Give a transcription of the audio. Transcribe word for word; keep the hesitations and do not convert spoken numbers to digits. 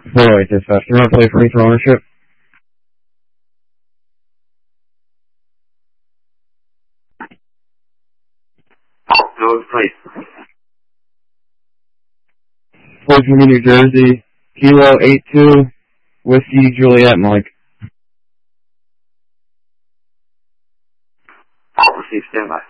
Alright, dispatch. You want to play free throw ownership? No, please. Fort Union, New Jersey. Kilo eight two, Whiskey Juliet, Mike. Receive standby.